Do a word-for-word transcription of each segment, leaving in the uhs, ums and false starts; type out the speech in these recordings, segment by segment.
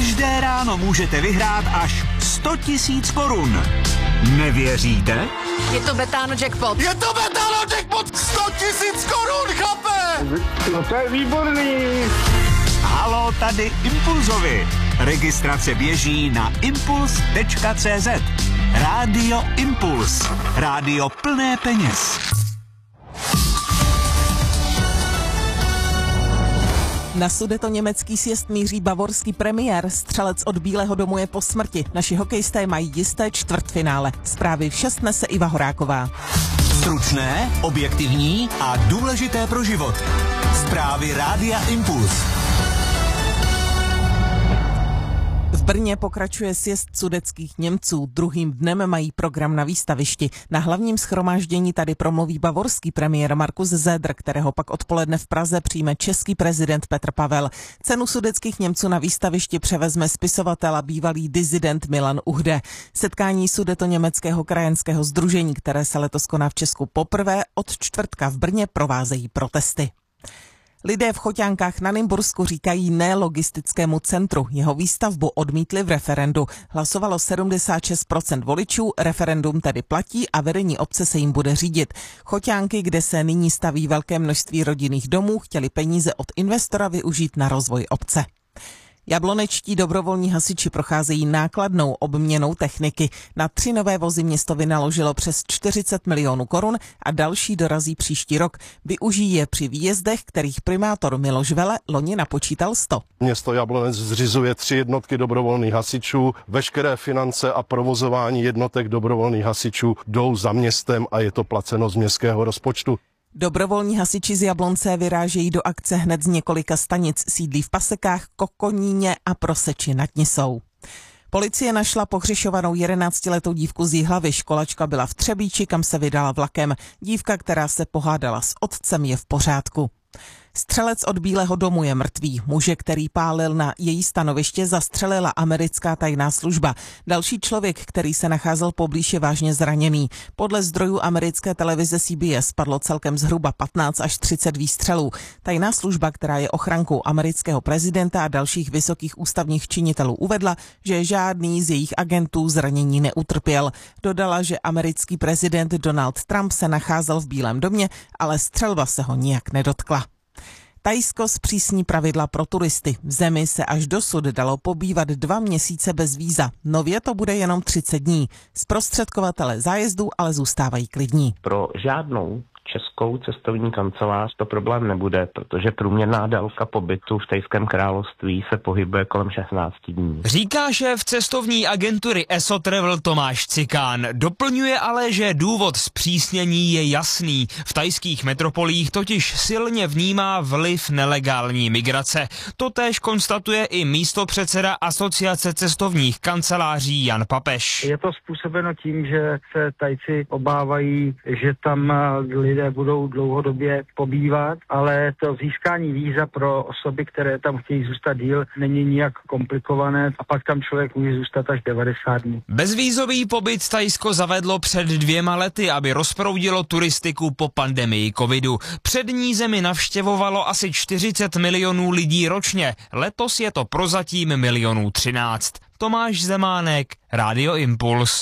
Každé ráno můžete vyhrát až sto tisíc korun. Nevěříte? Je to Betano jackpot. Je to Betano jackpot! sto tisíc korun, chlape! No to je výborný. Halo, tady Impulzovi. Registrace běží na impuls tečka cé zet. Rádio Impuls. Rádio plné peněz. Na sudetoněmecký sjezd míří bavorský premiér. Střelec od Bílého domu je po smrti. Naši hokejisté mají jisté čtvrtfinále. Zprávy v šest nese Iva Horáková. Stručné, objektivní a důležité pro život. Zprávy Rádia Impuls. V Brně pokračuje sjezd sudetských Němců. Druhým dnem mají program na výstavišti. Na hlavním shromáždění tady promluví bavorský premiér Markus Söder, kterého pak odpoledne v Praze přijme český prezident Petr Pavel. Cenu sudetských Němců na výstavišti převezme spisovatel a bývalý disident Milan Uhde. Setkání sudetoněmeckého krajanského sdružení, které se letos koná v Česku poprvé, od čtvrtka v Brně provázejí protesty. Lidé v Choťánkách na Nymbursku říkají ne logistickému centru. Jeho výstavbu odmítli v referendu. Hlasovalo sedmdesát šest procent voličů, referendum tedy platí a vedení obce se jim bude řídit. Choťánky, kde se nyní staví velké množství rodinných domů, chtěli peníze od investora využít na rozvoj obce. Jablonečtí dobrovolní hasiči procházejí nákladnou obměnou techniky. Na tři nové vozy město vynaložilo přes čtyřicet milionů korun a další dorazí příští rok. Využijí je při výjezdech, kterých primátor Miloš Vele loni napočítal sto. Město Jablonec zřizuje tři jednotky dobrovolných hasičů. Veškeré finance a provozování jednotek dobrovolných hasičů jdou za městem a je to placeno z městského rozpočtu. Dobrovolní hasiči z Jablonce vyrážejí do akce hned z několika stanic. Sídlí v Pasekách, Kokoníně a Proseči nad Nisou. Policie našla pohřešovanou jedenáctiletou dívku z Jihlavy. Školačka byla v Třebíči, kam se vydala vlakem. Dívka, která se pohádala s otcem, je v pořádku. Střelec od Bílého domu je mrtvý. Muže, který pálil na její stanoviště, zastřelila americká tajná služba. Další člověk, který se nacházel poblíž, je vážně zraněný. Podle zdrojů americké televize C B S padlo celkem zhruba patnáct až třicet výstřelů. Tajná služba, která je ochrankou amerického prezidenta a dalších vysokých ústavních činitelů, uvedla, že žádný z jejich agentů zranění neutrpěl. Dodala, že americký prezident Donald Trump se nacházel v Bílém domě, ale střelba se ho nijak nedotkla. Thajsko zpřísní pravidla pro turisty. V zemi se až dosud dalo pobývat dva měsíce bez víza. Nově to bude jenom třicet dní. Zprostředkovatele zájezdů ale zůstávají klidní. Pro žádnou českou cestovní kancelář to problém nebude, protože průměrná délka pobytu v Thajském království se pohybuje kolem šestnáct dní. Říká šéf cestovní agentury E S O Travel Tomáš Cikán. Doplňuje ale, že důvod zpřísnění je jasný. V thajských metropolích totiž silně vnímá vliv nelegální migrace. Totéž konstatuje i místopředseda Asociace cestovních kanceláří Jan Papeš. Je to způsobeno tím, že se Thajci obávají, že tam lidé budou dlouhodobě pobývat, ale to získání víza pro osoby, které tam chtějí zůstat díl, není nijak komplikované a pak tam člověk může zůstat až devadesát dní. Bezvízový pobyt Thajsko zavedlo před dvěma lety, aby rozproudilo turistiku po pandemii covidu. Přední zemi navštěvovalo asi čtyřicet milionů lidí ročně. Letos je to prozatím milionů třináct. Tomáš Zemánek, Rádio Impuls.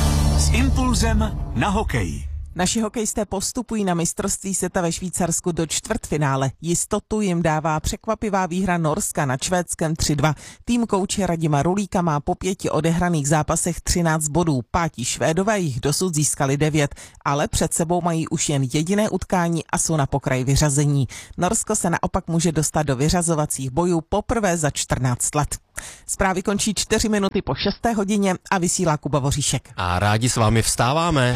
S Impulzem na hokej. Naši hokejisté postupují na mistrovství světa ve Švýcarsku do čtvrtfinále. Jistotu jim dává překvapivá výhra Norska nad Švédskem tři dva. Tým kouče Radima Rulíka má po pěti odehraných zápasech třináct bodů. Pátí Švédové jich dosud získali devět, ale před sebou mají už jen jediné utkání a jsou na pokraji vyřazení. Norsko se naopak může dostat do vyřazovacích bojů poprvé za čtrnáct let. Zprávy končí čtyři minuty po šesté hodině a vysílá Kuba Voříšek. A rádi s vámi vstáváme.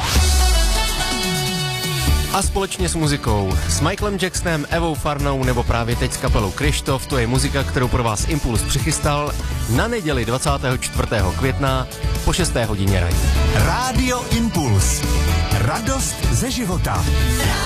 A společně s muzikou, s Michaelem Jacksonem, Evou Farnou nebo právě teď s kapelou Krištof, to je muzika, kterou pro vás Impuls přichystal na neděli dvacátého čtvrtého května po šesté hodině ranní. Rádio Impuls. Radost ze života.